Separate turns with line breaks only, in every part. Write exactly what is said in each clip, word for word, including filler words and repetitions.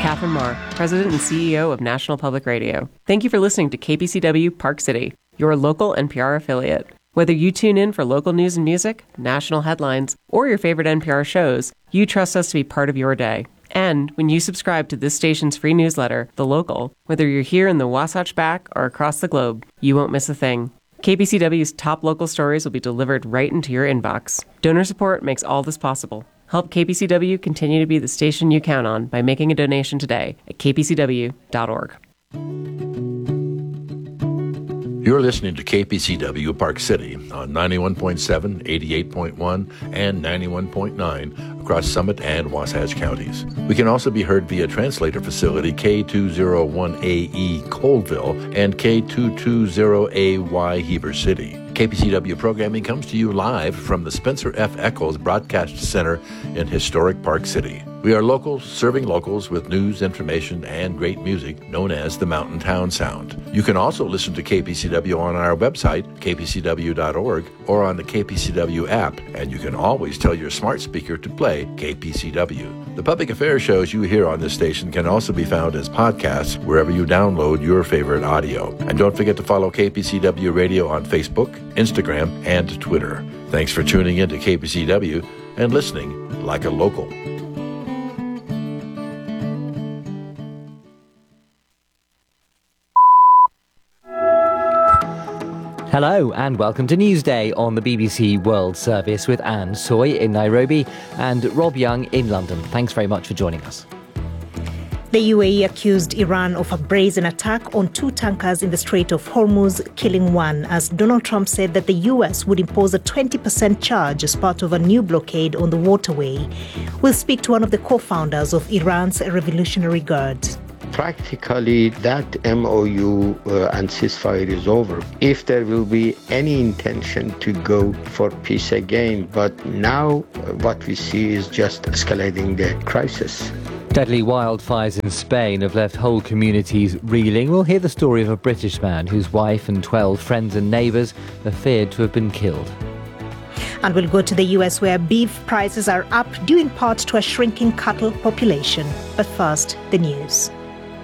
Catherine Marr, President and C E O of National Public Radio. Thank you for listening to K P C W Park City, your local N P R affiliate. Whether you tune in for local news and music, national headlines, or your favorite N P R shows, you trust us to be part of your day. And when you subscribe to this station's free newsletter, The Local, whether you're here in the Wasatch Back or across the globe, you won't miss a thing. K P C W's top local stories will be delivered right into your inbox. Donor support makes all this possible. Help K P C W continue to be the station you count on by making a donation today at k p c w dot org.
You're listening to K P C W Park City on ninety-one point seven, eighty-eight point one, and ninety-one point nine across Summit and Wasatch counties. We can also be heard via translator facility K two oh one A E Coldville and K two twenty A Y Heber City. K P C W programming comes to you live from the Spencer F. Eccles Broadcast Center in historic Park City. We are local, serving locals with news, information, and great music known as the Mountain Town Sound. You can also listen to K P C W on our website, k p c w dot org, or on the K P C W app, and you can always tell your smart speaker to play K P C W. The public affairs shows you hear on this station can also be found as podcasts wherever you download your favorite audio. And don't forget to follow K P C W Radio on Facebook, Instagram, and Twitter. Thanks for tuning in to K P C W and listening like a local.
Hello and welcome to Newsday on the B B C World Service with Anne Soy in Nairobi and Rob Young in London. Thanks very much for joining us.
The U A E accused Iran of a brazen attack on two tankers in the Strait of Hormuz, killing one, as Donald Trump said that the U S would impose a twenty percent charge as part of a new blockade on the waterway. We'll speak to one of the co-founders of Iran's Revolutionary Guard.
Practically, that M O U uh, and ceasefire is over. If there will be any intention to go for peace again, but now uh, what we see is just escalating the crisis.
Deadly wildfires in Spain have left whole communities reeling. We'll hear the story of a British man whose wife and twelve friends and neighbours are feared to have been killed.
And we'll go to the U S where beef prices are up due in part to a shrinking cattle population. But first, the news.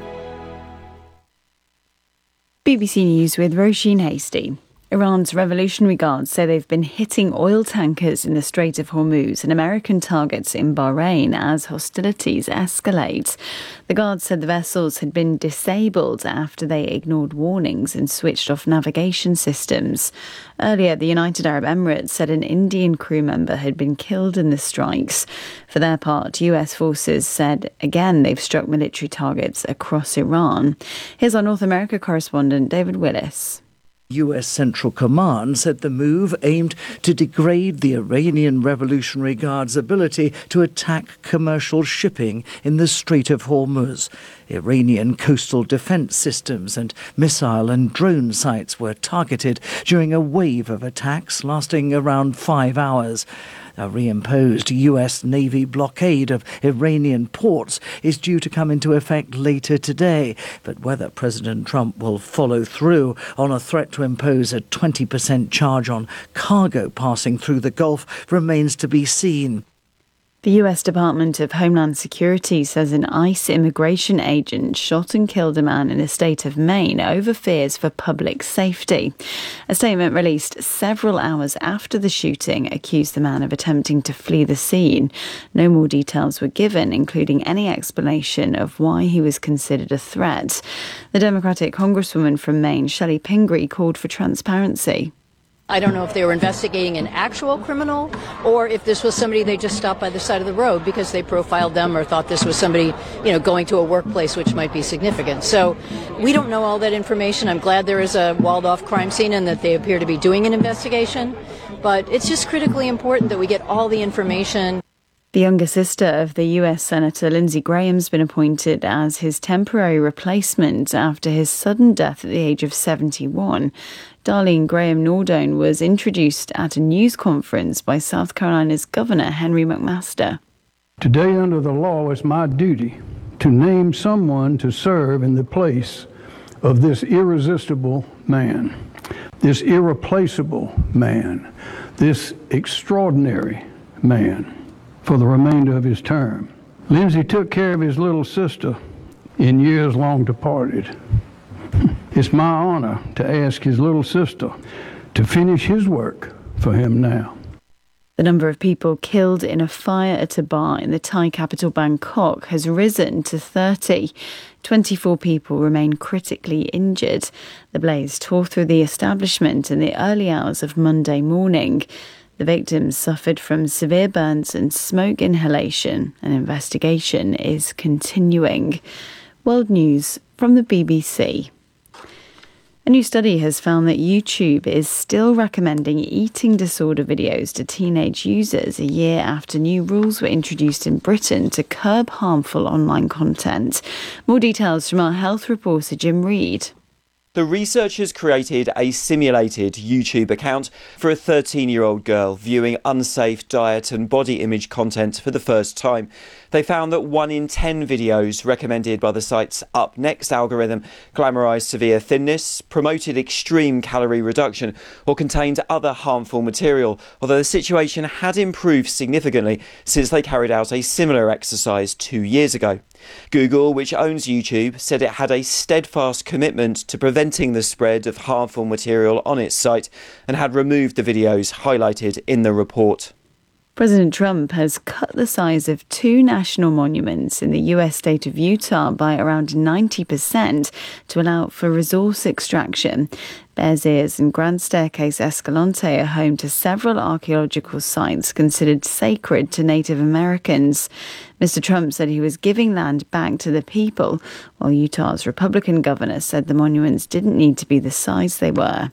B B C News with Roisin Hasty. Iran's Revolutionary Guards say they've been hitting oil tankers in the Strait of Hormuz and American targets in Bahrain as hostilities escalate. The Guards said the vessels had been disabled after they ignored warnings and switched off navigation systems. Earlier, the United Arab Emirates said an Indian crew member had been killed in the strikes. For their part, U S forces said again they've struck military targets across Iran. Here's our North America correspondent, David Willis.
U S Central Command said the move aimed to degrade the Iranian Revolutionary Guard's ability to attack commercial shipping in the Strait of Hormuz. Iranian coastal defense systems and missile and drone sites were targeted during a wave of attacks lasting around five hours. A reimposed U S Navy blockade of Iranian ports is due to come into effect later today, but whether President Trump will follow through on a threat to impose a twenty percent charge on cargo passing through the Gulf remains to be seen.
The U S Department of Homeland Security says an ICE immigration agent shot and killed a man in the state of Maine over fears for public safety. A statement released several hours after the shooting accused the man of attempting to flee the scene. No more details were given, including any explanation of why he was considered a threat. The Democratic Congresswoman from Maine, Shelley Pingree, called for transparency.
I don't know if they were investigating an actual criminal or if this was somebody they just stopped by the side of the road because they profiled them or thought this was somebody, you know, going to a workplace which might be significant. So we don't know all that information. I'm glad there is a walled-off crime scene and that they appear to be doing an investigation. But it's just critically important that we get all the information.
The younger sister of the U S Senator Lindsey Graham's been appointed as his temporary replacement after his sudden death at the age of seventy-one. Darlene Graham Nordone was introduced at a news conference by South Carolina's Governor Henry McMaster.
Today, under the law, it's my duty to name someone to serve in the place of this irresistible man, this irreplaceable man, this extraordinary man for the remainder of his term. Lindsay took care of his little sister in years long departed. It's my honor to ask his little sister to finish his work for him now.
The number of people killed in a fire at a bar in the Thai capital Bangkok has risen to thirty. twenty-four people remain critically injured. The blaze tore through the establishment in the early hours of Monday morning. The victims suffered from severe burns and smoke inhalation. An investigation is continuing. World News from the B B C. A new study has found that YouTube is still recommending eating disorder videos to teenage users a year after new rules were introduced in Britain to curb harmful online content. More details from our health reporter Jim Reid.
The researchers created a simulated YouTube account for a thirteen-year-old girl viewing unsafe diet and body image content for the first time. They found that one in ten videos recommended by the site's Up Next algorithm glamorised severe thinness, promoted extreme calorie reduction or contained other harmful material, although the situation had improved significantly since they carried out a similar exercise two years ago. Google, which owns YouTube, said it had a steadfast commitment to preventing the spread of harmful material on its site and had removed the videos highlighted in the report.
President Trump has cut the size of two national monuments in the U S state of Utah by around ninety percent to allow for resource extraction. Bears Ears and Grand Staircase Escalante are home to several archaeological sites considered sacred to Native Americans. Mister Trump said he was giving land back to the people, while Utah's Republican governor said the monuments didn't need to be the size they were.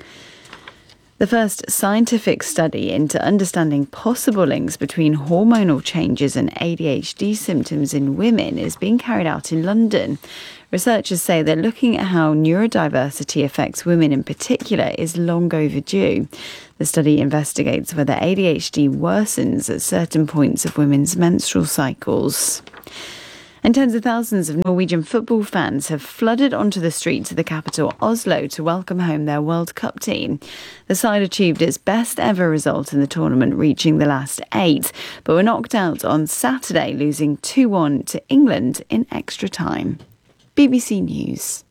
The first scientific study into understanding possible links between hormonal changes and A D H D symptoms in women is being carried out in London. Researchers say they're looking at how neurodiversity affects women in particular is long overdue. The study investigates whether A D H D worsens at certain points of women's menstrual cycles. And tens of thousands of Norwegian football fans have flooded onto the streets of the capital, Oslo, to welcome home their World Cup team. The side achieved its best ever result in the tournament, reaching the last eight, but were knocked out on Saturday, losing two one to England in extra time. B B C News.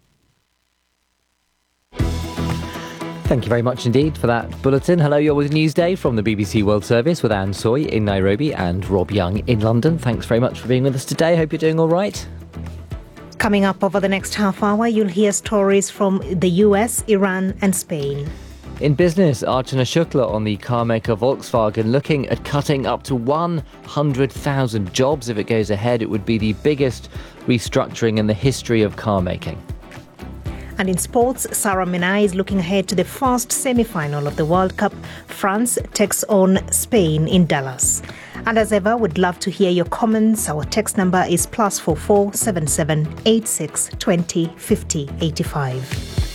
Thank you very much indeed for that bulletin. Hello, you're with Newsday from the B B C World Service with Anne Soy in Nairobi and Rob Young in London. Thanks very much for being with us today. Hope you're doing all right.
Coming up over the next half hour, you'll hear stories from the U S, Iran and Spain.
In business, Archana Shukla on the car maker Volkswagen looking at cutting up to one hundred thousand jobs. If it goes ahead, it would be the biggest restructuring in the history of car making.
And in sports, Sarah Menai is looking ahead to the first semi-final of the World Cup. France takes on Spain in Dallas. And as ever, we'd love to hear your comments. Our text number is plus four four seven seven eight six twenty fifty eighty five.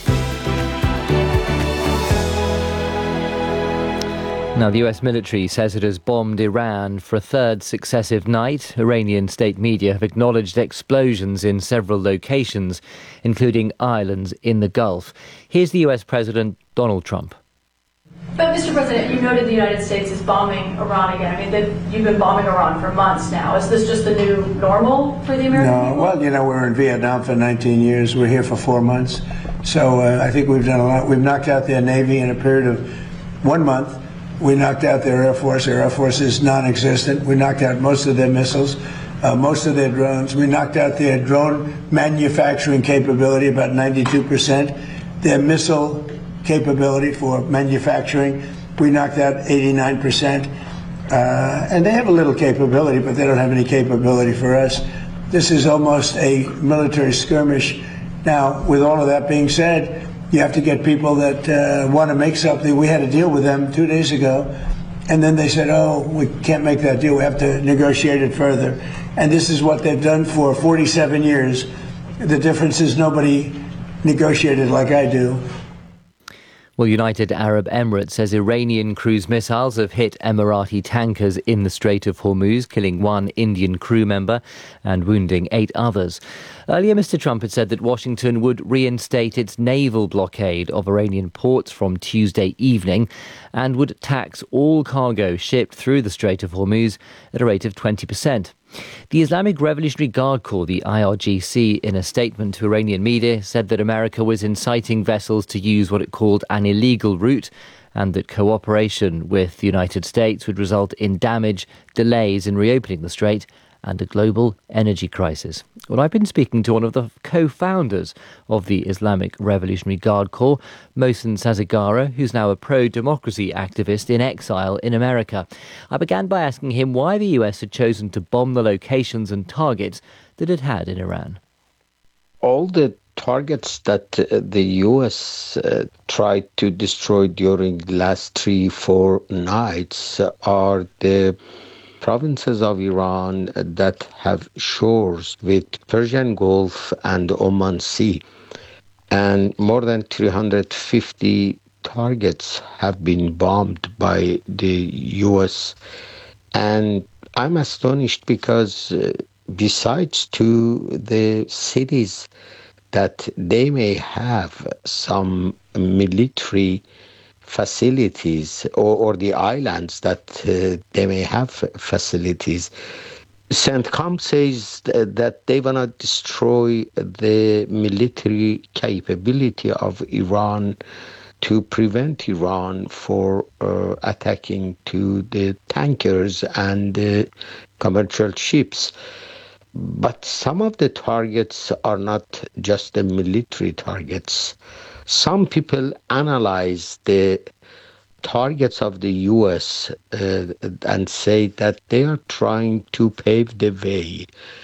Now, the U S military says it has bombed Iran for a third successive night. Iranian state media have acknowledged explosions in several locations, including islands in the Gulf. Here's the U S President Donald Trump.
But, Mister President, you noted the United States is bombing Iran again. I mean, they've- you've been bombing Iran for months now. Is this just the new normal for the American
No,
people?
well, you know, we were in Vietnam for nineteen years. We're here for four months. So uh, I think we've done a lot. We've knocked out their Navy in a period of one month. We knocked out their Air Force. Their Air Force is non-existent. We knocked out most of their missiles, uh, most of their drones. We knocked out their drone manufacturing capability, about ninety-two percent. Their missile capability for manufacturing, we knocked out eighty-nine percent. Uh, and they have a little capability, but they don't have any capability for us. This is almost a military skirmish. Now, with all of that being said, you have to get people that uh, want to make something. We had a deal with them two days ago, and then they said, oh, we can't make that deal. We have to negotiate it further. And this is what they've done for forty-seven years. The difference is nobody negotiated like I do.
Well, United Arab Emirates says Iranian cruise missiles have hit Emirati tankers in the Strait of Hormuz, killing one Indian crew member and wounding eight others. Earlier, Mister Trump had said that Washington would reinstate its naval blockade of Iranian ports from Tuesday evening and would tax all cargo shipped through the Strait of Hormuz at a rate of twenty percent. The Islamic Revolutionary Guard Corps, the I R G C, in a statement to Iranian media, said that America was inciting vessels to use what it called an illegal route, and that cooperation with the United States would result in damage, delays in reopening the strait, and a global energy crisis. Well, I've been speaking to one of the co-founders of the Islamic Revolutionary Guard Corps, Mohsen Sazegara, who's now a pro-democracy activist in exile in America. I began by asking him why the U S had chosen to bomb the locations and targets that it had in Iran.
All the targets that uh, the U S uh, tried to destroy during the last three, four nights uh, are the provinces of Iran that have shores with Persian Gulf and Oman Sea. And more than three hundred fifty targets have been bombed by the U S. And I'm astonished because uh, besides to the cities that they may have some military facilities, or, or the islands that uh, they may have facilities. CENTCOM says th- that they want to destroy the military capability of Iran to prevent Iran for uh, attacking to the tankers and the commercial ships. But some of the targets are not just the military targets. Some people analyze the targets of the U S uh, and say that they are trying to pave the way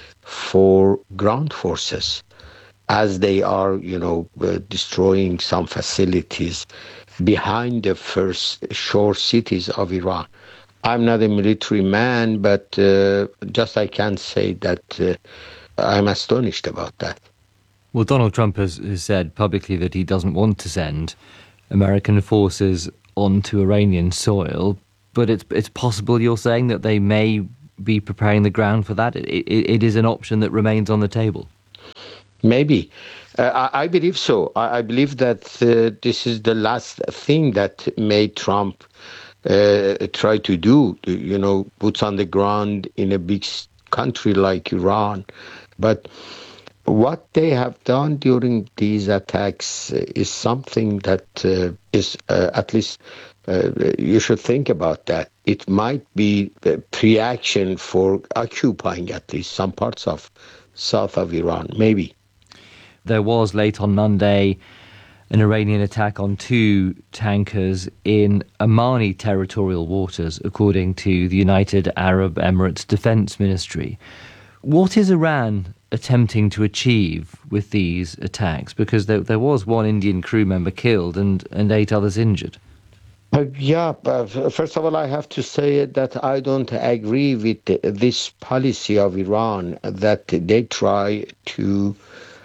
for ground forces as they are, you know, uh, destroying some facilities behind the first shore cities of Iran. I'm not a military man, but uh, just I can say that uh, I'm astonished about that.
Well, Donald Trump has, has said publicly that he doesn't want to send American forces onto Iranian soil, but it's it's possible, you're saying, that they may be preparing the ground for that? It, it, it is an option that remains on the table.
Maybe. Uh, I, I believe so. I, I believe that uh, this is the last thing that made Trump uh, try to do, you know, boots on the ground in a big country like Iran. But what they have done during these attacks is something that uh, is, uh, at least, uh, you should think about that. It might be a pre-action for occupying at least some parts of south of Iran, maybe.
There was, late on Monday, an Iranian attack on two tankers in Omani territorial waters, according to the United Arab Emirates Defence Ministry. What is Iran attempting to achieve with these attacks? Because there, there was one Indian crew member killed and, and eight others injured.
Uh, yeah, uh, first of all, I have to say that I don't agree with this policy of Iran that they try to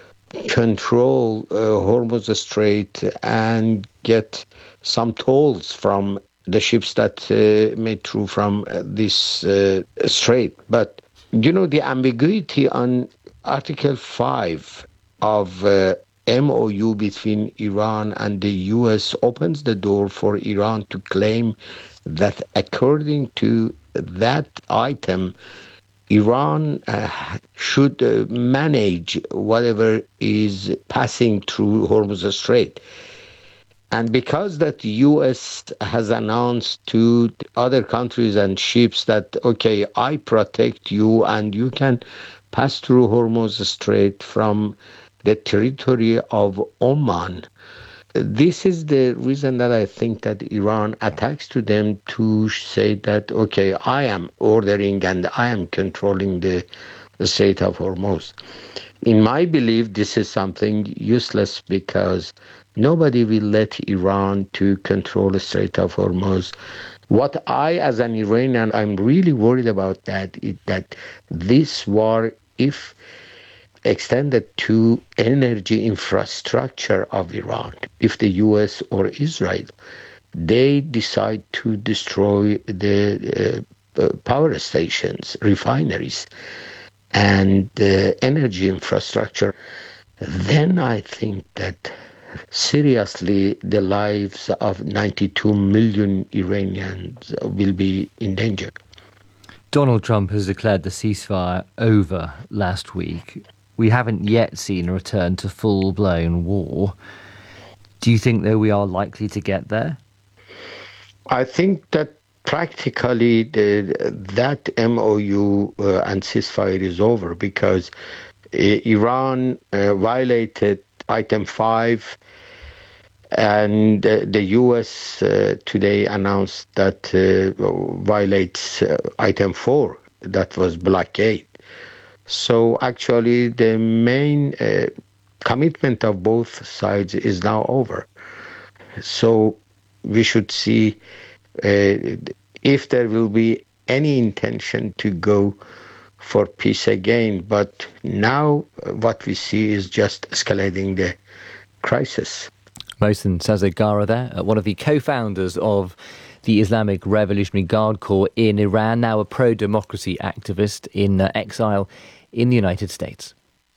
control uh, Hormuz Strait and get some tolls from the ships that uh, made through from uh, this uh, strait. But, you know, the ambiguity on Article five of uh, M O U between Iran and the U S opens the door for Iran to claim that according to that item, Iran uh, should uh, manage whatever is passing through Hormuz Strait. And because that the U S has announced to other countries and ships that, okay, I protect you and you can pass through Hormuz Strait from the territory of Oman, this is the reason that I think that Iran attacks to them to say that, okay, I am ordering and I am controlling the, the Strait of Hormuz. In my belief, this is something useless because nobody will let Iran to control the Strait of Hormuz. What I, as an Iranian, I'm really worried about that is that this war, if extended to energy infrastructure of Iran, if the U S or Israel, they decide to destroy the uh, uh, power stations, refineries, and the uh, energy infrastructure, then I think that seriously the lives of ninety-two million Iranians will be in danger.
Donald Trump has declared the ceasefire over last week. We haven't yet seen a return to full-blown war. Do you think, though, we are likely to get there?
I think that practically the, that M O U uh, and ceasefire is over because uh, Iran uh, violated item five, and uh, the U S uh, today announced that uh, violates uh, item four, that was blockade. So actually the main uh, commitment of both sides is now over. So we should see uh, if there will be any intention to go for peace again. But now what we see is just escalating the crisis.
Mohsen Sazegara there, one of the co-founders of the Islamic Revolutionary Guard Corps in Iran, now a pro-democracy activist in uh, exile in the United States.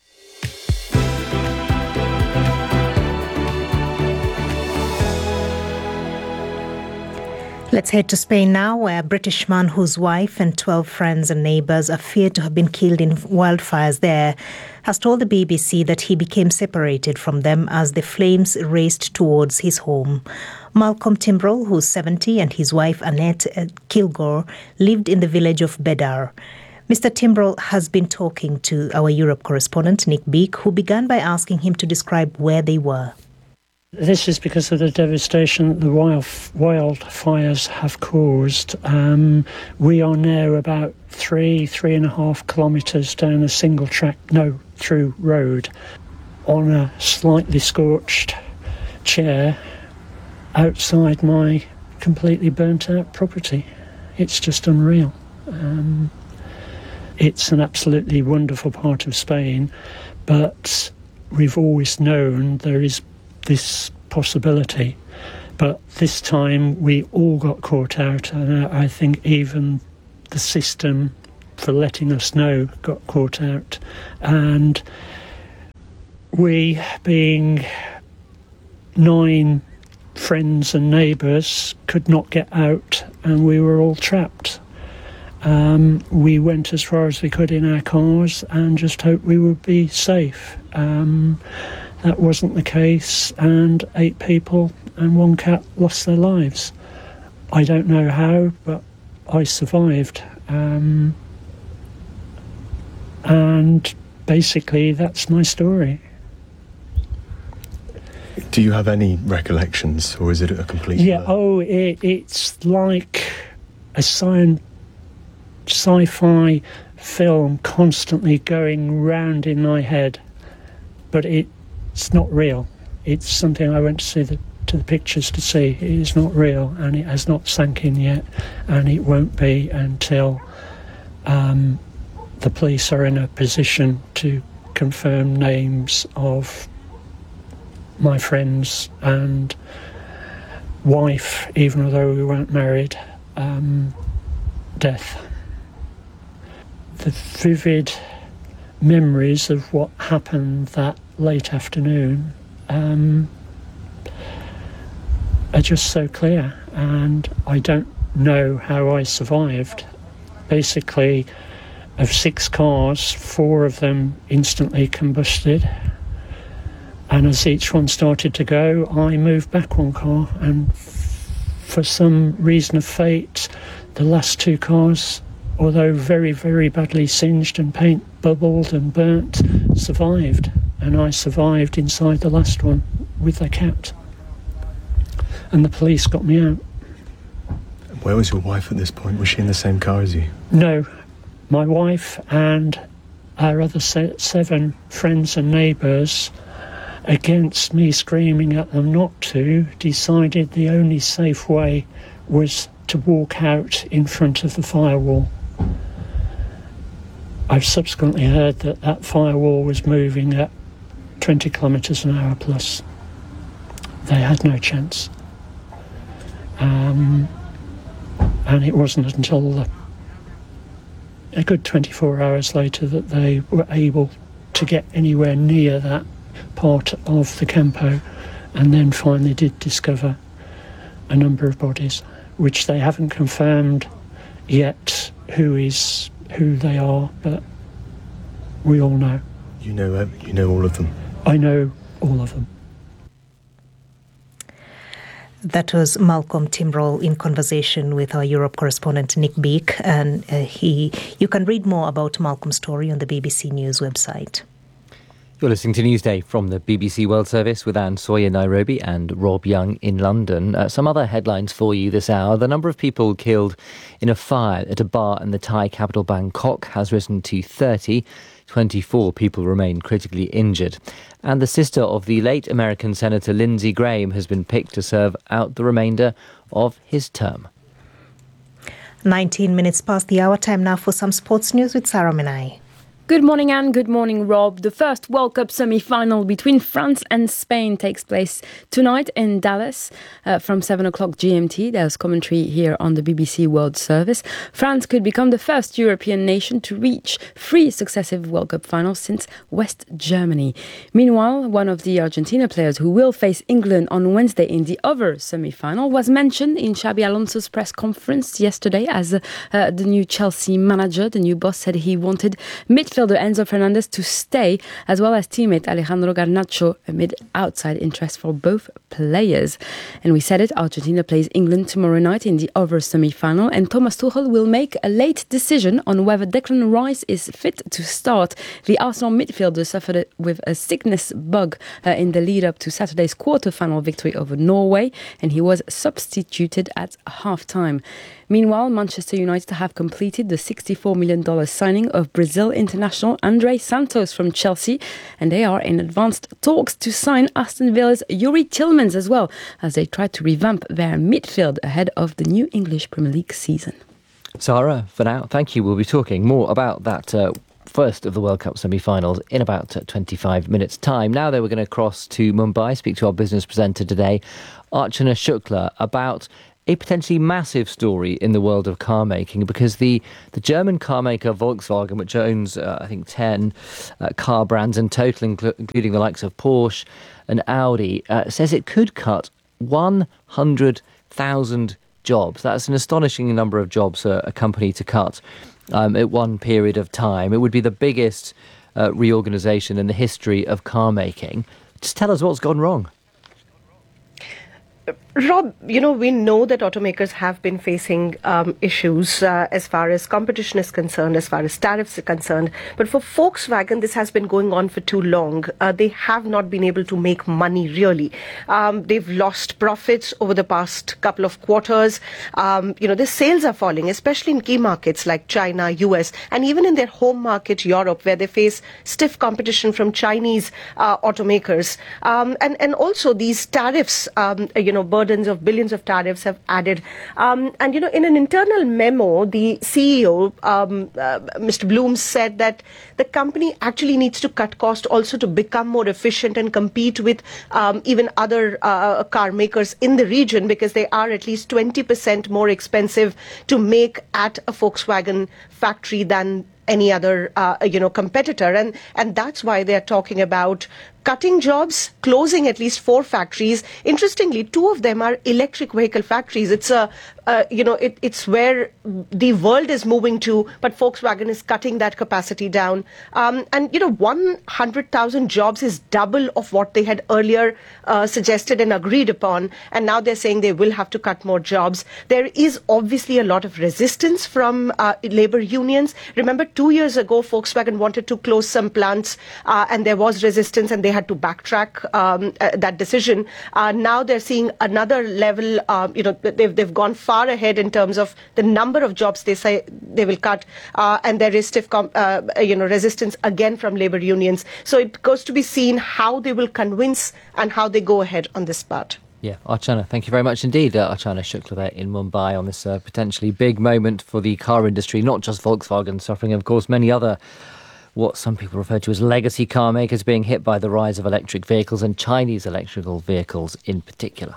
Let's head to Spain now, where a British man whose wife and twelve friends and neighbours are feared to have been killed in wildfires there has told the B B C that he became separated from them as the flames raced towards his home. Malcolm Timbrell, who's seventy, and his wife Annette Kilgore lived in the village of Bedar. Mister Timbrell has been talking to our Europe correspondent Nick Beake, who began by asking him to describe where they were.
This is because of the devastation the wild, wildfires have caused. Um, we are now about three, three and a half kilometres down a single track, no, through road, on a slightly scorched chair outside my completely burnt out property. It's just unreal. Um, it's an absolutely wonderful part of Spain, but we've always known there is this possibility, but this time we all got caught out, and I think even the system for letting us know got caught out, and we, being nine friends and neighbours, could not get out, and we were all trapped. Um, we went as far as we could in our cars and just hoped we would be safe. Um, That wasn't the case, and eight people and one cat lost their lives. I don't know how, but I survived. Um, and basically, that's my story.
Do you have any recollections, or is it a complete
Yeah,
blur?
oh, it, it's like a science, sci-fi film constantly going round in my head, but it It's not real. It's something I went to see the, to the pictures to see. It is not real, and it has not sunk in yet, and it won't be until um, the police are in a position to confirm names of my friends and wife, even though we weren't married, um, death. The vivid memories of what happened that late afternoon um, are just so clear, and I don't know how I survived. Basically, of six cars, four of them instantly combusted, and as each one started to go, I moved back one car, and f- for some reason of fate, the last two cars, although very, very badly singed and paint bubbled and burnt, survived. And I survived inside the last one with the cat. And the police got me out.
Where was your wife at this point? Was she in the same car as you?
No. My wife and our other se- seven friends and neighbours, against me screaming at them not to, decided the only safe way was to walk out in front of the firewall. I've subsequently heard that that firewall was moving at twenty kilometres an hour plus. They had no chance. Um, and it wasn't until the, a good twenty-four hours later that they were able to get anywhere near that part of the Campo, and then finally did discover a number of bodies, which they haven't confirmed yet who is who they are, but we all know.
You know, uh, you know all of them.
I know all of them.
That was Malcolm Timbrell in conversation with our Europe correspondent Nick Beek, and uh, he. You can read more about Malcolm's story on the B B C News website.
You're listening to Newsday from the B B C World Service with Anne Sawyer in Nairobi and Rob Young in London. Uh, some other headlines for you this hour. The number of people killed in a fire at a bar in the Thai capital Bangkok has risen to thirty. twenty-four people remain critically injured. And the sister of the late American Senator Lindsey Graham has been picked to serve out the remainder of his term.
nineteen minutes past the hour. Time now for some sports news with Sarah Menai.
Good morning, Anne. Good morning, Rob. The first World Cup semi-final between France and Spain takes place tonight in Dallas uh, from seven o'clock G M T. There's commentary here on the B B C World Service. France could become the first European nation to reach three successive World Cup finals since West Germany. Meanwhile, one of the Argentina players who will face England on Wednesday in the other semi-final was mentioned in Xabi Alonso's press conference yesterday as uh, the new Chelsea manager. The new boss said he wanted midfielder Enzo Fernandez to stay, as well as teammate Alejandro Garnacho, amid outside interest for both players. And we said it, Argentina plays England tomorrow night in the other semi-final, and Thomas Tuchel will make a late decision on whether Declan Rice is fit to start. The Arsenal midfielder suffered with a sickness bug uh, in the lead-up to Saturday's quarter-final victory over Norway, and he was substituted at half-time. Meanwhile, Manchester United have completed the sixty-four million dollars signing of Brazil international Andre Santos from Chelsea, and they are in advanced talks to sign Aston Villa's Yuri Tillmans as well, as they try to revamp their midfield ahead of the new English Premier League season.
Sarah, for now, thank you. We'll be talking more about that uh, first of the World Cup semi-finals in about uh, twenty-five minutes' time. Now, though, we're going to cross to Mumbai, speak to our business presenter today, Archana Shukla, about a potentially massive story in the world of car making, because the, the German car maker Volkswagen, which owns, uh, I think, ten uh, car brands in total, inclu- including the likes of Porsche and Audi, uh, says it could cut one hundred thousand jobs. That's an astonishing number of jobs for a company to cut um, at one period of time. It would be the biggest uh, reorganisation in the history of car making. Just tell us what's gone wrong.
Rob, you know, we know that automakers have been facing um, issues uh, as far as competition is concerned, as far as tariffs are concerned. But for Volkswagen, this has been going on for too long. Uh, they have not been able to make money, really. Um, they've lost profits over the past couple of quarters. Um, you know, their sales are falling, especially in key markets like China, U S, and even in their home market, Europe, where they face stiff competition from Chinese uh, automakers. Um, and, and also these tariffs, um, you know, burdens of billions of tariffs have added. Um, and, you know, in an internal memo, the C E O, um, uh, Mister Bloom, said that the company actually needs to cut costs also to become more efficient and compete with um, even other uh, car makers in the region, because they are at least twenty percent more expensive to make at a Volkswagen factory than any other, uh, you know, competitor. And, and that's why they're talking about cutting jobs, closing at least four factories. Interestingly, two of them are electric vehicle factories. It's a, uh, you know, it, it's where the world is moving to, but Volkswagen is cutting that capacity down. Um, and, you know, one hundred thousand jobs is double of what they had earlier uh, suggested and agreed upon. And now they're saying they will have to cut more jobs. There is obviously a lot of resistance from uh, labor unions. Remember, two years ago, Volkswagen wanted to close some plants uh, and there was resistance, and they had to backtrack um, uh, that decision. Uh, now they're seeing another level, uh, you know, they've, they've gone far ahead in terms of the number of jobs they say they will cut, uh, and there is stiff, com- uh, you know, resistance again from labor unions. So it goes to be seen how they will convince and how they go ahead on this part.
Yeah, Archana, thank you very much indeed. Uh, Archana Shukla there in Mumbai on this uh, potentially big moment for the car industry, not just Volkswagen suffering, of course, many other what some people refer to as legacy car makers being hit by the rise of electric vehicles, and Chinese electrical vehicles in particular.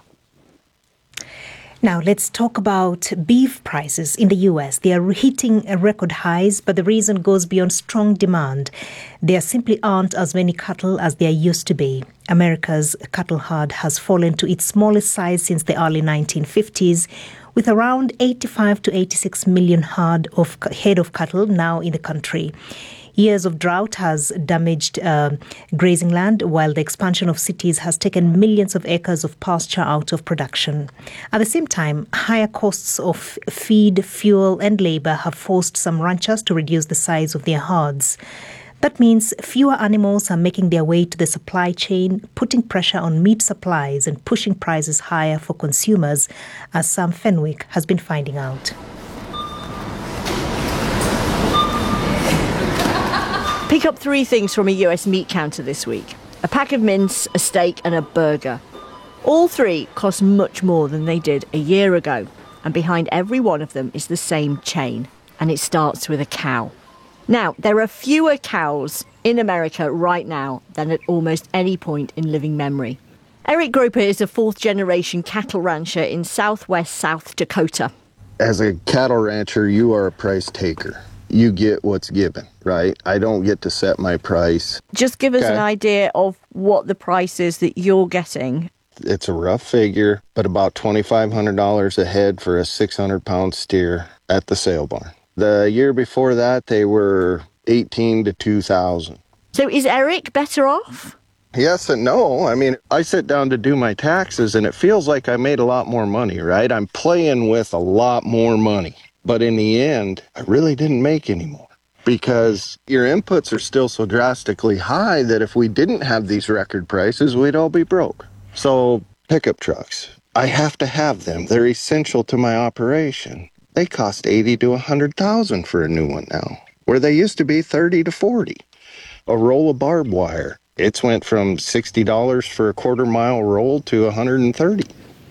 Now, let's talk about beef prices in the U S. They are hitting record highs, but the reason goes beyond strong demand. There simply aren't as many cattle as there used to be. America's cattle herd has fallen to its smallest size since the early nineteen fifties, with around eighty-five to eighty-six million herd of head of cattle now in the country. Years of drought has damaged uh, grazing land, while the expansion of cities has taken millions of acres of pasture out of production. At the same time, higher costs of feed, fuel and labor have forced some ranchers to reduce the size of their herds. That means fewer animals are making their way to the supply chain, putting pressure on meat supplies and pushing prices higher for consumers, as Sam Fenwick has been finding out.
Pick up three things from a U S meat counter this week. A pack of mince, a steak and a burger. All three cost much more than they did a year ago. And behind every one of them is the same chain. And it starts with a cow. Now, there are fewer cows in America right now than at almost any point in living memory. Eric Groper is a fourth-generation cattle rancher in southwest South Dakota.
As a cattle rancher, you are a price taker. You get what's given, right? I don't get to set my price.
Just give us
Okay.
an idea of what the price is that you're getting.
It's a rough figure, but about twenty-five hundred dollars a head for a six hundred pound steer at the sale barn. The year before that, they were eighteen to two thousand.
So is Eric better off?
Yes and no. I mean, I sit down to do my taxes and it feels like I made a lot more money, right? I'm playing with a lot more money. But in the end, I really didn't make any more because your inputs are still so drastically high that if we didn't have these record prices, we'd all be broke. So pickup trucks, I have to have them. They're essential to my operation. They cost eighty to one hundred thousand for a new one now, where they used to be thirty to forty. A roll of barbed wire, it's went from sixty dollars for a quarter mile roll to one hundred thirty.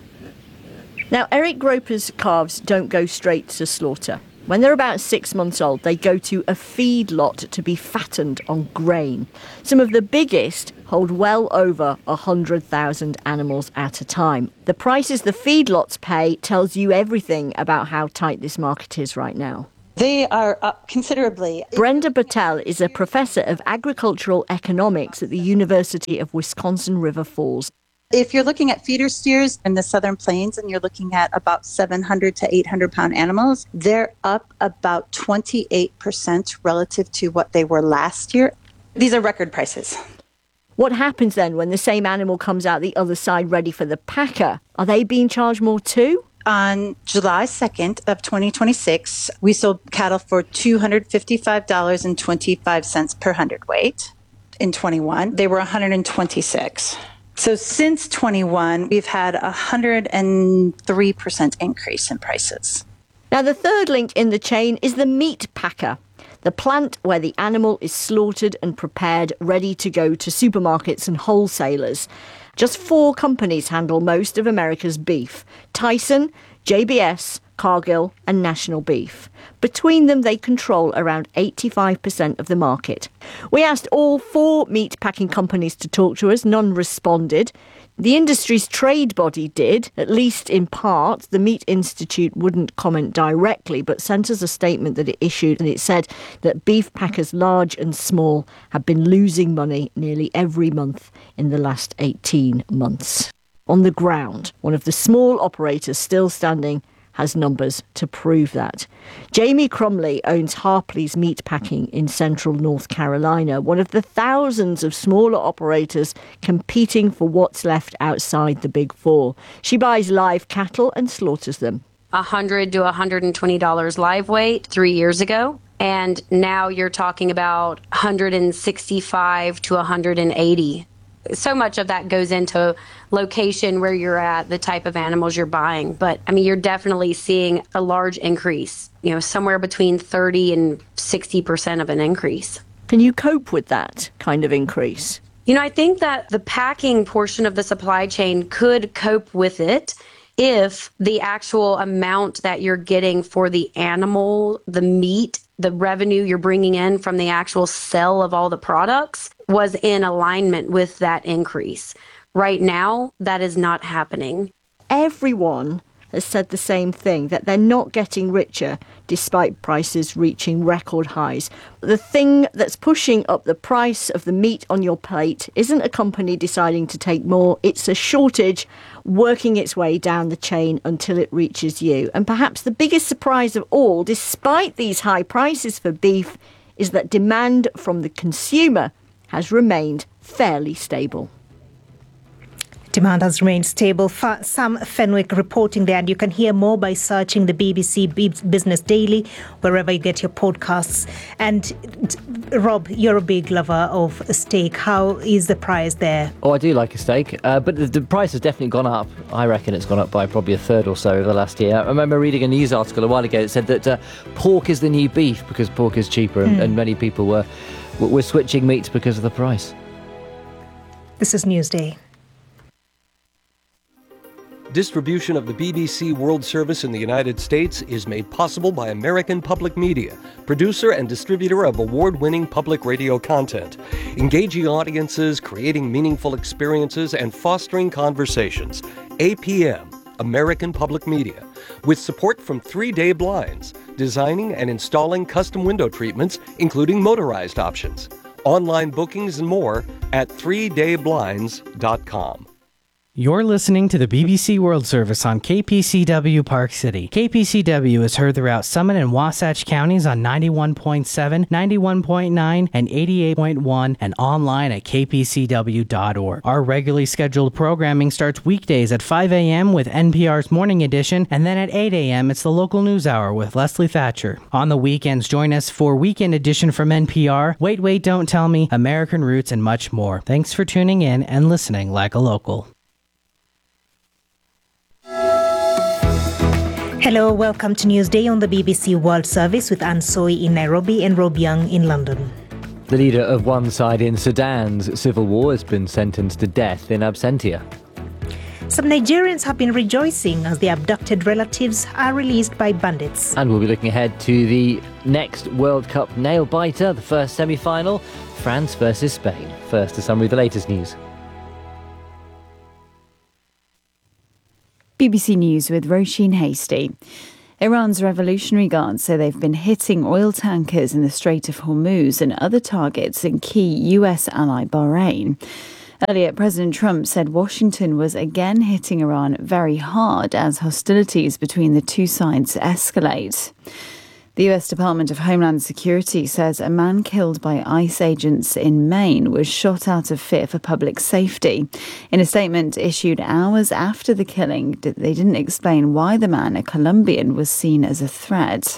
Now, Eric Groper's calves don't go straight to slaughter. When they're about six months old, they go to a feedlot to be fattened on grain. Some of the biggest hold well over one hundred thousand animals at a time. The prices the feedlots pay tells you everything about how tight this market is right now.
They are up considerably.
Brenda Patel is a professor of agricultural economics at the University of Wisconsin River Falls.
If you're looking at feeder steers in the Southern Plains and you're looking at about seven hundred to eight hundred pound animals, they're up about twenty-eight percent relative to what they were last year. These are record prices.
What happens then when the same animal comes out the other side ready for the packer? Are they being charged more too?
On July second of twenty twenty-six, we sold cattle for two hundred fifty-five dollars and twenty-five cents per hundredweight. In twenty-one, they were one hundred twenty-six dollars. So since twenty-one, we've had a one hundred three percent increase in prices.
Now, the third link in the chain is the meat packer, the plant where the animal is slaughtered and prepared, ready to go to supermarkets and wholesalers. Just four companies handle most of America's beef: Tyson, J B S, Cargill and National Beef. Between them, they control around eighty-five percent of the market. We asked all four meat packing companies to talk to us. None responded. The industry's trade body did, at least in part. The Meat Institute wouldn't comment directly, but sent us a statement that it issued, and it said that beef packers large and small have been losing money nearly every month in the last eighteen months. On the ground, one of the small operators still standing has numbers to prove that. Jamie Crumley owns Harpley's Meat Packing in central North Carolina, one of the thousands of smaller operators competing for what's left outside the big four. She buys live cattle and slaughters them.
one hundred to one hundred twenty dollars live weight three years ago. And now you're talking about one hundred sixty-five to one hundred eighty. So much of that goes into location, where you're at, the type of animals you're buying. But I mean, you're definitely seeing a large increase, you know, somewhere between thirty and sixty percent of an increase.
Can you cope with that kind of increase?
You know, I think that the packing portion of the supply chain could cope with it if the actual amount that you're getting for the animal, the meat, the revenue you're bringing in from the actual sale of all the products was in alignment with that increase. Right now, that is not happening.
Everyone has said the same thing, that they're not getting richer despite prices reaching record highs. The thing that's pushing up the price of the meat on your plate isn't a company deciding to take more, it's a shortage working its way down the chain until it reaches you. And perhaps the biggest surprise of all, despite these high prices for beef, is that demand from the consumer has remained fairly stable.
Demand has remained stable. Fa- Sam Fenwick reporting there, and you can hear more by searching the B B C Business Daily, wherever you get your podcasts. And Rob, you're a big lover of steak. How is the price there?
Oh, I do like a steak, uh, but the, the price has definitely gone up. I reckon it's gone up by probably a third or so over the last year. I remember reading a news article a while ago that said that uh, pork is the new beef because pork is cheaper, and, mm. and many people were, were switching meats because of the price.
This is Newsday.
Distribution of the B B C World Service in the United States is made possible by American Public Media, producer and distributor of award-winning public radio content, engaging audiences, creating meaningful experiences, and fostering conversations. A P M, American Public Media, with support from Three Day Blinds, designing and installing custom window treatments, including motorized options. Online bookings and more at three day blinds dot com.
You're listening to the B B C World Service on K P C W Park City. K P C W is heard throughout Summit and Wasatch counties on ninety-one point seven, ninety-one point nine, and eighty-eight point one, and online at k p c w dot org. Our regularly scheduled programming starts weekdays at five a.m. with N P R's Morning Edition, and then at eight a.m. it's the local news hour with Leslie Thatcher. On the weekends, join us for Weekend Edition from N P R, Wait, Wait, Don't Tell Me, American Roots, and much more. Thanks for tuning in and listening like a local.
Hello, welcome to Newsday on the B B C World Service with Anne Soy in Nairobi and Rob Young in London.
The leader of one side in Sudan's civil war has been sentenced to death in absentia.
Some Nigerians have been rejoicing as their abducted relatives are released by bandits.
And we'll be looking ahead to the next World Cup nail-biter, the first semi-final, France versus Spain. First, a summary of the latest news.
B B C News with Roisin Hasty. Iran's Revolutionary Guards say they've been hitting oil tankers in the Strait of Hormuz and other targets in key U S ally Bahrain. Earlier, President Trump said Washington was again hitting Iran very hard as hostilities between the two sides escalate. The U S Department of Homeland Security says a man killed by ICE agents in Maine was shot out of fear for public safety. In a statement issued hours after the killing, they didn't explain why the man, a Colombian, was seen as a threat.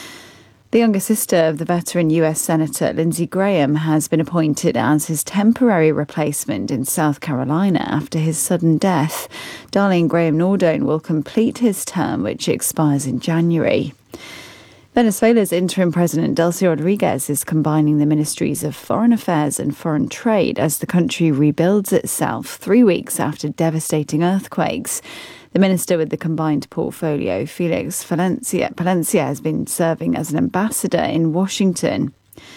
The younger sister of the veteran U S Senator Lindsey Graham has been appointed as his temporary replacement in South Carolina after his sudden death. Darlene Graham Nordone will complete his term, which expires in January. Venezuela's interim president, Delcy Rodriguez, is combining the ministries of Foreign Affairs and Foreign Trade as the country rebuilds itself three weeks after devastating earthquakes. The minister with the combined portfolio, Felix Palencia, Palencia, has been serving as an ambassador in Washington.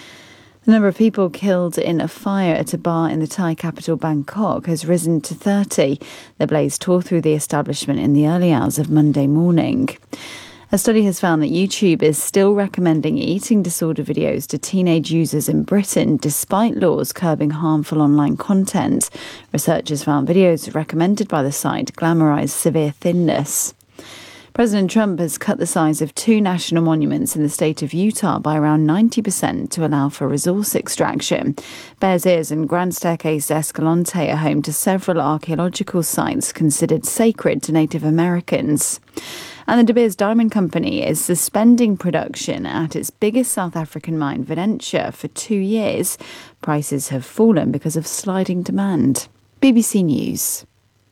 The number of people killed in a fire at a bar in the Thai capital Bangkok has risen to thirty. The blaze tore through the establishment in the early hours of Monday morning. A study has found that YouTube is still recommending eating disorder videos to teenage users in Britain, despite laws curbing harmful online content. Researchers found videos recommended by the site glamorise severe thinness. President Trump has cut the size of two national monuments in the state of Utah by around ninety percent to allow for resource extraction. Bears Ears and Grand Staircase Escalante are home to several archaeological sites considered sacred to Native Americans. And the De Beers Diamond Company is suspending production at its biggest South African mine, Venetia, for two years. Prices have fallen because of sliding demand. B B C News.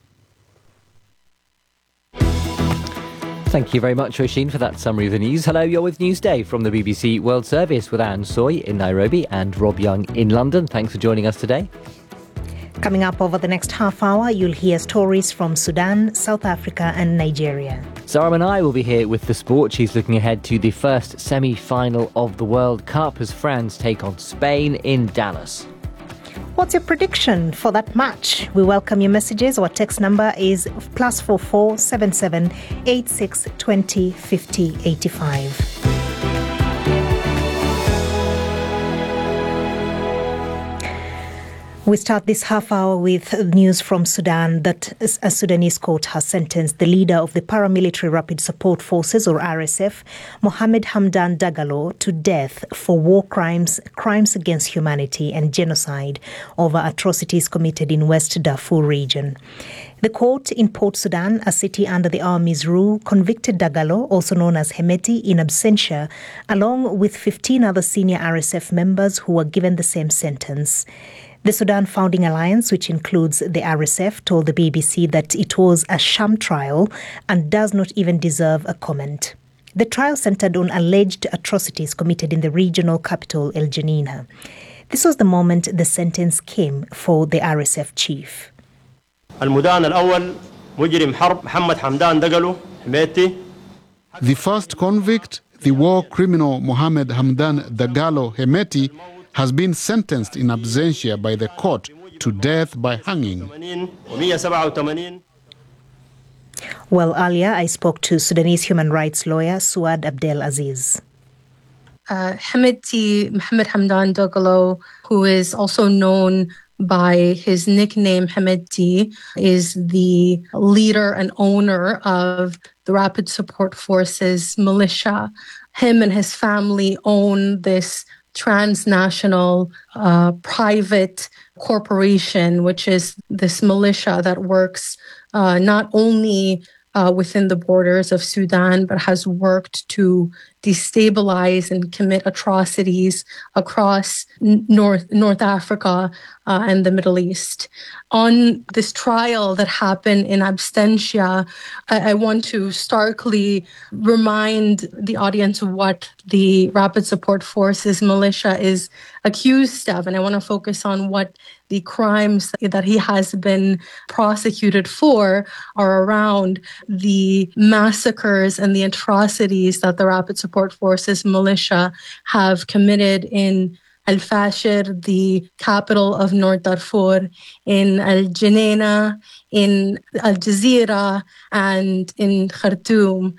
Thank you very much, Roisin, for that summary of the news. Hello, you're with Newsday from the B B C World Service with Anne Soy in Nairobi and Rob Young in London. Thanks for joining us today.
Coming up over the next half hour, you'll hear stories from Sudan, South Africa and Nigeria.
Zara Manai will be here with the sport. She's looking ahead to the first semi-final of the World Cup as France take on Spain in Dallas.
What's your prediction for that match? We welcome your messages. Our text number is plus four four seven seven eight six twenty fifty eighty five. We start this half hour with news from Sudan that a Sudanese court has sentenced the leader of the Paramilitary Rapid Support Forces, or R S F, Mohamed Hamdan Dagalo, to death for war crimes, crimes against humanity and genocide over atrocities committed in West Darfur region. The court in Port Sudan, a city under the army's rule, convicted Dagalo, also known as Hemeti, in absentia, along with fifteen other senior R S F members who were given the same sentence. The Sudan Founding Alliance, which includes the R S F, told the B B C that it was a sham trial and does not even deserve a comment. The trial centered on alleged atrocities committed in the regional capital, El Geneina. This was the moment the sentence came for the R S F chief.
المدان الأول مجرم حرب محمد حمدان دقلو حميتي.
The first convict, the war criminal Mohamed Hamdan Dagalo Hemeti, has been sentenced in absentia by the court to death by hanging.
Well, earlier I spoke to Sudanese human rights lawyer Suad Abdel Aziz.
Uh, Hemeti Mohamed Hamdan Dagalo, who is also known by his nickname Hemeti, is the leader and owner of the Rapid Support Forces militia. Him and his family own this transnational uh, private corporation, which is this militia that works uh, not only uh, within the borders of Sudan, but has worked to destabilize and commit atrocities across North North Africa uh, and the Middle East. On this trial that happened in absentia, I, I want to starkly remind the audience of what the Rapid Support Forces militia is accused of, and I want to focus on what the crimes that he has been prosecuted for are around the massacres and the atrocities that the Rapid Support Forces militia have committed in Al-Fashir, the capital of North Darfur, in Al Geneina, in Al Jazeera, and in Khartoum.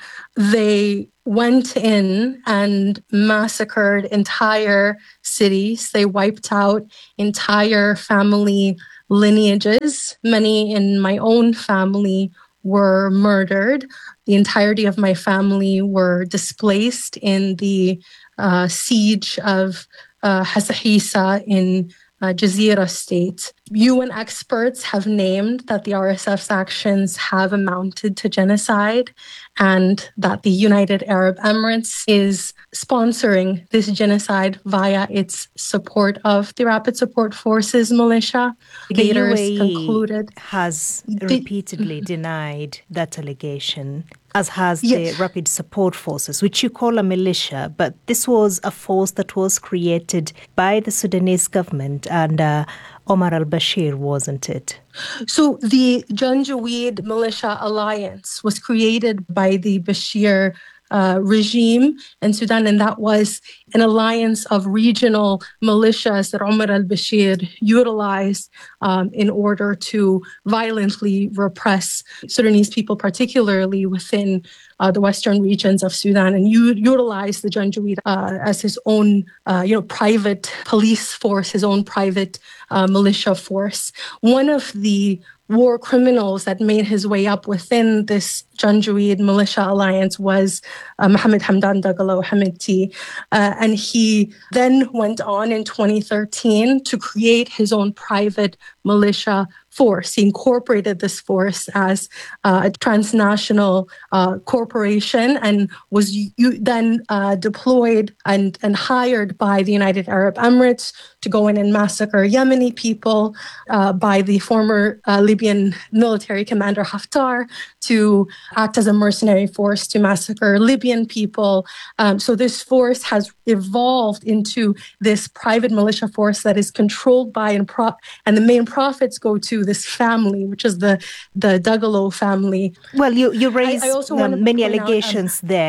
They went in and massacred entire cities. They wiped out entire family lineages. Many in my own family were murdered. The entirety of my family were displaced in the uh, siege of uh, Hasahisa in uh, Jazeera state. U N experts have named that the R S F's actions have amounted to genocide and that the United Arab Emirates is sponsoring this genocide via its support of the Rapid Support Forces militia.
The U A E
concluded
has repeatedly denied that allegation, as has
Yes.
the Rapid Support Forces, which you call a militia, but this was a force that was created by the Sudanese government under Omar al-Bashir, wasn't it?
So the Janjaweed Militia Alliance was created by the Bashir uh, regime in Sudan, and that was an alliance of regional militias that Omar al-Bashir utilized um, in order to violently repress Sudanese people, particularly within uh, the western regions of Sudan, and u- utilized the Janjaweed uh, as his own, uh, you know, private police force, his own private uh, militia force. One of the war criminals that made his way up within this Janjaweed Militia Alliance was uh, Mohamed Hamdan Dagalo Hemeti. Uh, and he then went on in twenty thirteen to create his own private militia force. He incorporated this force as uh, a transnational uh, corporation and was u- then uh, deployed and, and hired by the United Arab Emirates to go in and massacre Yemeni people, uh, by the former uh, Libyan military commander Haftar to act as a mercenary force to massacre Libyan people. Um, so this force has evolved into this private militia force that is controlled by and pro- and the main profits go to this family, which is the the Dagalo family.
Well, you you raised
I, I also
um,
want to
many
point out, um,
allegations there.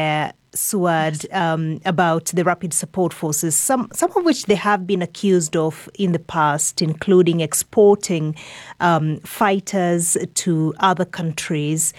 Suad, um, about the Rapid Support Forces, some, some of which they have been accused of in the past, including exporting um, fighters to other countries.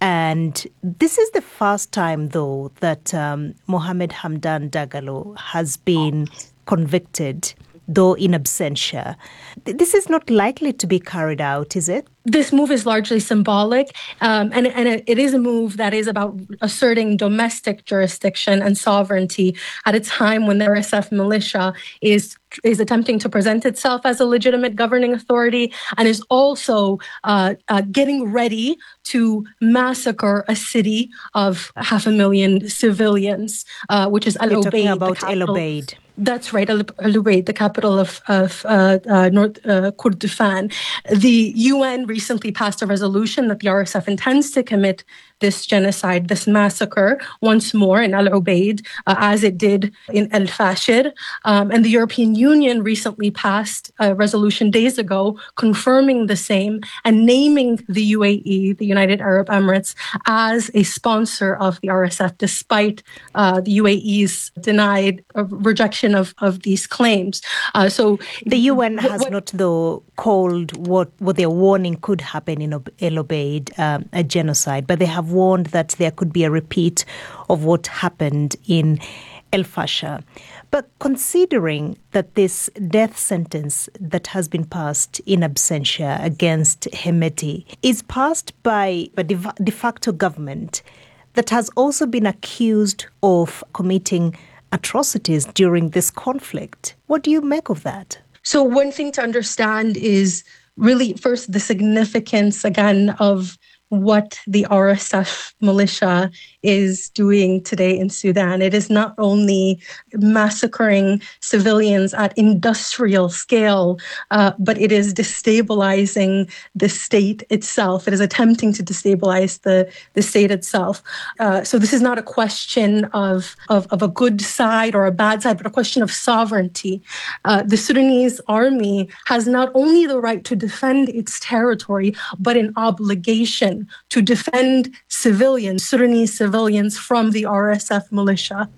And this is the first time, though, that um, Mohamed Hamdan Dagalo has been convicted, though in absentia. This is not likely to be carried out, is it?
This move is largely symbolic, um, and, and it is a move that is about asserting domestic jurisdiction and sovereignty at a time when the R S F militia is is attempting to present itself as a legitimate governing authority and is also uh, uh, getting ready to massacre a city of half a million civilians, uh, which is Al Ubaid.
You're talking about Al Ubaid.
That's right, Al Ubaid, the capital of, of uh, uh, North uh, Kordofan. The U N recently passed a resolution that the R S F intends to commit this genocide, this massacre, once more in Al Ubaid, uh, as it did in Al Fashir. Um, and the European Union recently passed a resolution days ago confirming the same and naming the U A E, the United Arab Emirates, as a sponsor of the R S F, despite uh, the U A E's denied uh, rejection of, of these claims. Uh, so
the U N has what, not, though, called what, what they're warning could happen in Al Ubaid um, a genocide, but they have warned that there could be a repeat of what happened in El Fasher. But considering that this death sentence that has been passed in absentia against Hemeti is passed by a de facto government that has also been accused of committing atrocities during this conflict, what do you make of that?
So one thing to understand is really first the significance, again, of what the R S F militia is doing today in Sudan. It is not only massacring civilians at industrial scale, uh, but it is destabilizing the state itself. It is attempting to destabilize the, the state itself. Uh, so this is not a question of, of, of a good side or a bad side, but a question of sovereignty. Uh, the Sudanese army has not only the right to defend its territory, but an obligation to defend civilians, Sudanese civilians, from the R S F militia.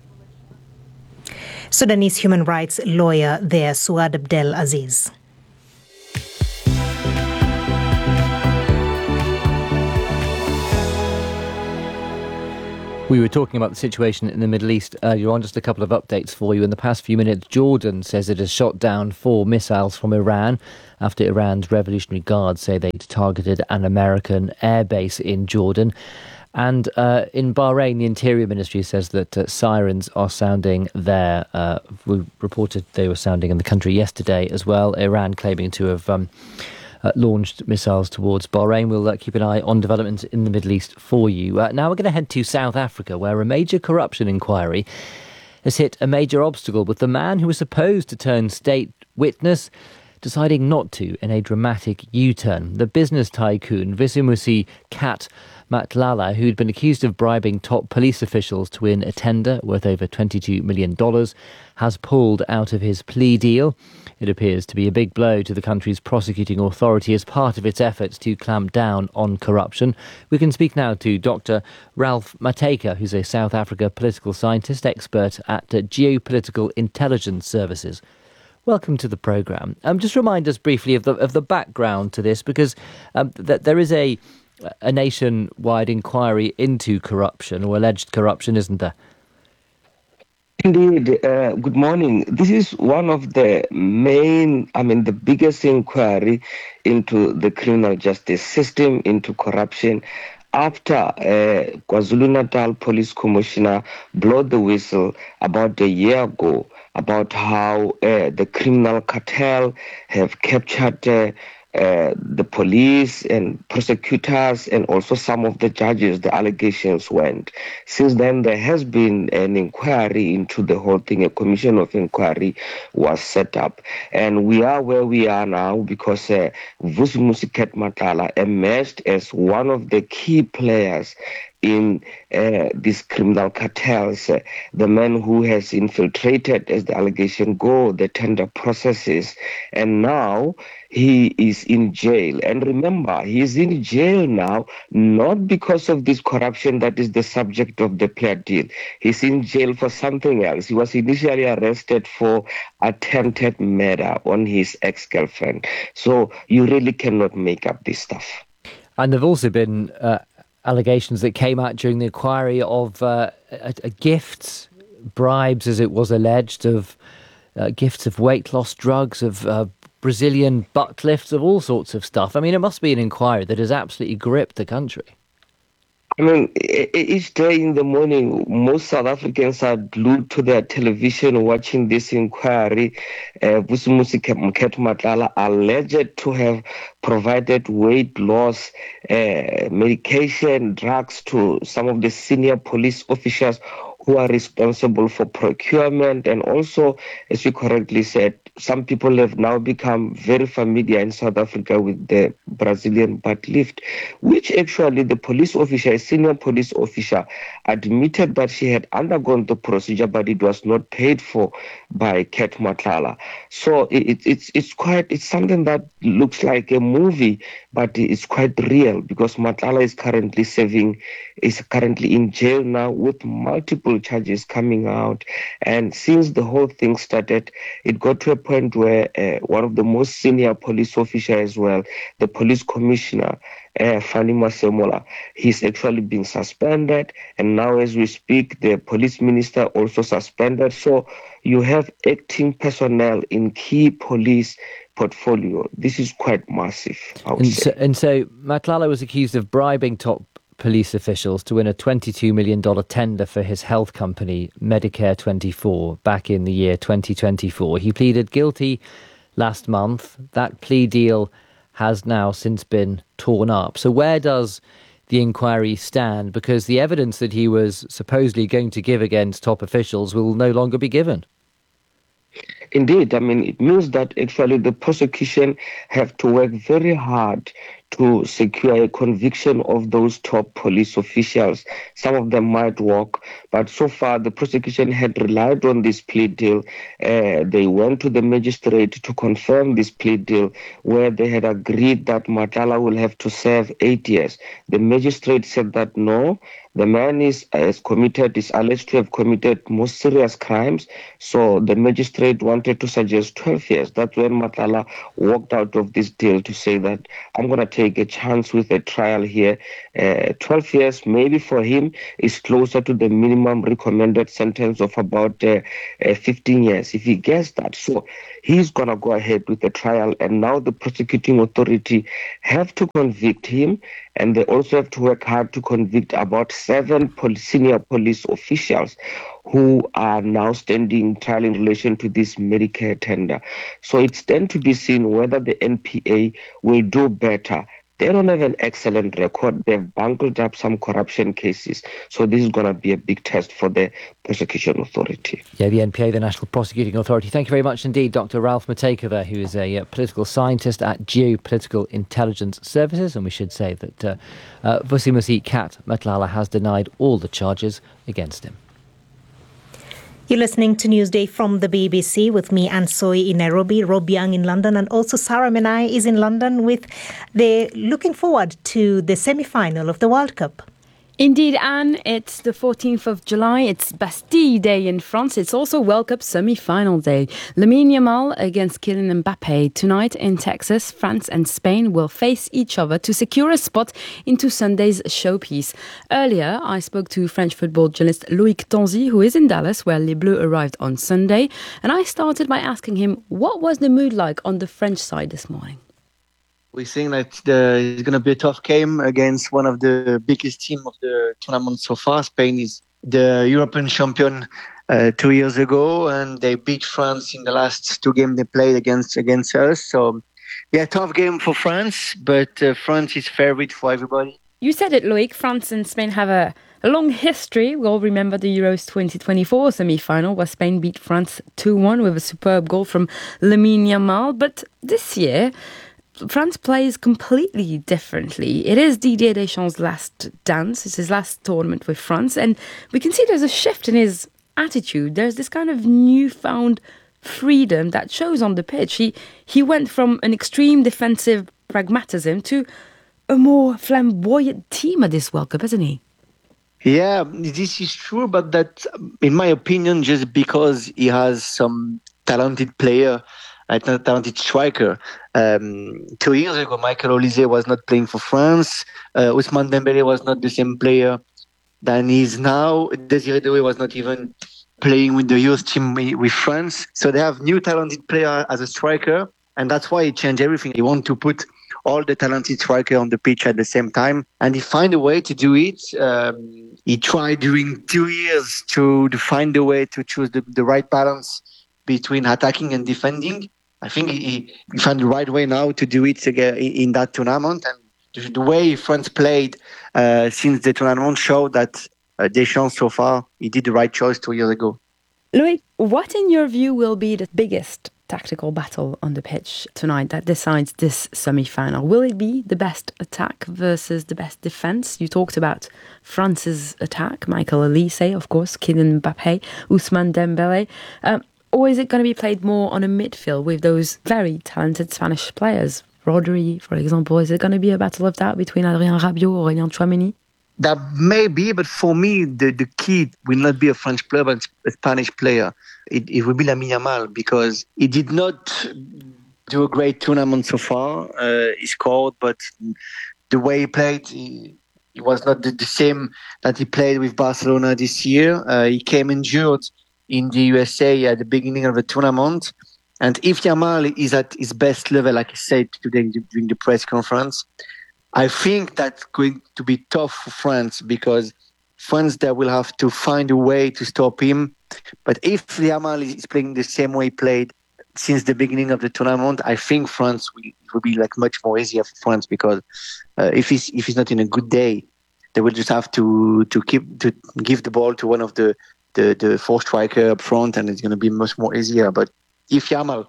Sudanese human rights lawyer there, Suad Abdel Aziz.
We were talking about the situation in the Middle East earlier on. Just a couple of updates for you. In the past few minutes, Jordan says it has shot down four missiles from Iran after Iran's Revolutionary Guards say they'd targeted an American airbase in Jordan. And uh, in Bahrain, the Interior Ministry says that uh, sirens are sounding there. Uh, we reported they were sounding in the country yesterday as well. Iran claiming to have Um, Uh, launched missiles towards Bahrain. We'll uh, keep an eye on developments in the Middle East for you. Uh, now we're going to head to South Africa, where a major corruption inquiry has hit a major obstacle, with the man who was supposed to turn state witness deciding not to in a dramatic U-turn. The business tycoon Visimusi Kat Matlala, who'd been accused of bribing top police officials to win a tender worth over twenty-two million dollars, has pulled out of his plea deal. It appears to be a big blow to the country's prosecuting authority as part of its efforts to clamp down on corruption. We can speak now to Doctor Ralph Matejka, who's a South Africa political scientist, expert at uh, Geopolitical Intelligence Services. Welcome to the programme. Um, just remind us briefly of the of the background to this, because um, th- there is a a nationwide inquiry into corruption, or alleged corruption, isn't there?
Indeed. Uh, good morning. This is one of the main, I mean, the biggest inquiry into the criminal justice system, into corruption, after uh, KwaZulu-Natal Police Commissioner blew the whistle about a year ago about how uh, the criminal cartel have captured uh, Uh, the police and prosecutors and also some of the judges. The allegations went. Since then, there has been an inquiry into the whole thing. A commission of inquiry was set up. And we are where we are now because uh, Visimusi Kat Matlala emerged as one of the key players in uh, these criminal cartels, uh, the man who has infiltrated, as the allegation go, the tender processes, and now he is in jail. And remember, he is in jail now not because of this corruption that is the subject of the plea deal. He's in jail for something else. He was initially arrested for attempted murder on his ex-girlfriend. So you really cannot make up this stuff.
And there have also been uh, allegations that came out during the inquiry of uh, uh, gifts, bribes, as it was alleged, of uh, gifts of weight loss drugs, of uh, Brazilian butt lifts, of all sorts of stuff. I mean, it must be an inquiry that has absolutely gripped the country.
I mean, each day in the morning, most South Africans are glued to their television watching this inquiry. Uh, Vusimusi Mkhethi Matlala alleged to have provided weight loss uh, medication, drugs to some of the senior police officers who are responsible for procurement. And also, as you correctly said, some people have now become very familiar in South Africa with the Brazilian butt lift, which actually the police officer, a senior police officer, admitted that she had undergone the procedure, but it was not paid for by Mkhethi Matlala. So it, it's it's quite it's something that looks like a movie, but it's quite real, because Matlala is currently serving, is currently in jail now with multiple charges coming out. And since the whole thing started, it got to a point where uh, one of the most senior police officers as well, the police commissioner, uh, Fani Masemola, he's actually been suspended. And now as we speak, the police minister also suspended. So you have acting personnel in key police portfolio. This is quite massive, I would
And
say.
so, and so Matlala was accused of bribing top police officials to win a twenty-two million dollars tender for his health company, Medicare twenty-four, back in the year twenty twenty-four. He pleaded guilty last month. That plea deal has now since been torn up. So where does the inquiry stand? Because the evidence that he was supposedly going to give against top officials will no longer be given.
Indeed, I mean, it means that actually the prosecution have to work very hard to secure a conviction of those top police officials. Some of them might walk, but so far the prosecution had relied on this plea deal. Uh, they went to the magistrate to confirm this plea deal, where they had agreed that Matlala will have to serve eight years. The magistrate said that no, the man is has committed, is alleged to have committed most serious crimes. So the magistrate wanted to suggest twelve years. That's when Matlala walked out of this deal to say that I'm going to take a chance with a trial here. Uh, twelve years, maybe for him, is closer to the minimum recommended sentence of about uh, uh, fifteen years, if he gets that. So he's going to go ahead with the trial. And now the prosecuting authority have to convict him. And they also have to work hard to convict about seven pol- senior police officials who are now standing trial in relation to this Medicare tender. So it's then to be seen whether the N P A will do better. They don't have an excellent record. They've bungled up some corruption cases. So this is going to be a big test for the prosecution authority.
Yeah, the N P A, the National Prosecuting Authority. Thank you very much indeed, Doctor Ralph Matejka there, who is a uh, political scientist at Geopolitical Intelligence Services. And we should say that uh, uh, Vusimusi Mkhethi Matlala has denied all the charges against him.
You're listening to Newsday from the B B C with me, Anne Soy in Nairobi, Rob Young in London, and also Sarah Menai is in London with the looking forward to the semi-final of the World Cup.
Indeed, Anne, it's the fourteenth of July. It's Bastille Day in France. It's also World Cup semi-final day. Lamine Yamal against Kylian Mbappe. Tonight in Texas, France and Spain will face each other to secure a spot into Sunday's showpiece. Earlier, I spoke to French football journalist Loïc Tanzi, who is in Dallas, where Les Bleus arrived on Sunday. And I started by asking him, what was the mood like on the French side this morning?
We think that the, it's going to be a tough game against one of the biggest teams of the tournament so far. Spain is the European champion uh, two years ago, and they beat France in the last two games they played against against us. So, yeah, tough game for France, but uh, France is favourite for everybody.
You said it, Loïc. France and Spain have a, a long history. We all remember the Euros twenty twenty-four semi-final, where Spain beat France two one with a superb goal from Lamine Yamal. But this year, France plays completely differently. It is Didier Deschamps' last dance. It's his last tournament with France. And we can see there's a shift in his attitude. There's this kind of newfound freedom that shows on the pitch. He, he went from an extreme defensive pragmatism to a more flamboyant team at this World Cup, hasn't he?
Yeah, this is true, but that, in my opinion, just because he has some talented player, a talented striker. Um, two years ago, Michael Olise was not playing for France. Uh, Ousmane Dembélé was not the same player than he is now. Desiré Doué was not even playing with the youth team with France. So they have new talented player as a striker, and that's why he changed everything. He wanted to put all the talented striker on the pitch at the same time, and he find a way to do it. Um, he tried during two years to, to find a way to choose the, the right balance between attacking and defending. I think he, he found the right way now to do it again in that tournament. And the way France played uh, since the tournament showed that uh, Deschamps so far, he did the right choice two years ago.
Loic, what in your view will be the biggest tactical battle on the pitch tonight that decides this semi-final? Will it be the best attack versus the best defence? You talked about France's attack, Michael Olise, of course, Kylian Mbappé, Ousmane Dembélé. Um, Or is it going to be played more on a midfield with those very talented Spanish players? Rodri, for example, is it going to be a battle of that between Adrien Rabiot or Aurélien Tchouaméni?
That may be, but for me, the, the key will not be a French player, but a Spanish player. It, it will be Lamine Yamal, because he did not do a great tournament so far. Uh, he scored, but the way he played, he, he was not the, the same that he played with Barcelona this year. Uh, he came injured in the U S A at the beginning of the tournament. And if Yamal is at his best level, like I said today during the press conference, I think that's going to be tough for France, because France, they will have to find a way to stop him. But if Yamal is playing the same way he played since the beginning of the tournament, I think France will, will be like much more easier for France, because uh, if he's if he's not in a good day, they will just have to to keep to give the ball to one of the the, the four striker up front, and it's going to be much more easier. But if Yamal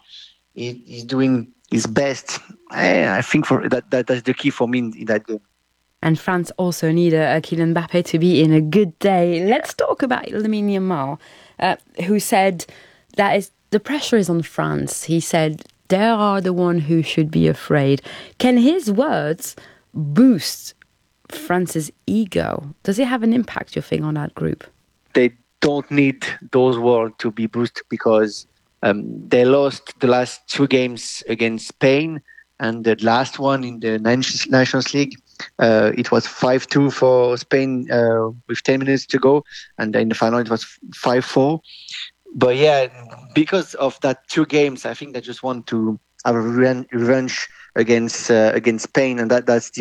is doing his best, I, I think for that, that that's the key for me in, in that game.
And France also need a, a Kylian Mbappé to be in a good day. Let's talk about Lamine Yamal, uh, who said that is the pressure is on France. He said they are the one who should be afraid. Can his words boost France's ego? Does it have an impact, you think, on that group?
They don't need those words to be boosted, because um, they lost the last two games against Spain, and the last one in the Nations League, uh, it was five two for Spain uh, with ten minutes to go, and in the final it was five four. But yeah, because of that two games, I think they just want to have a revenge against uh, against Spain, and that that's the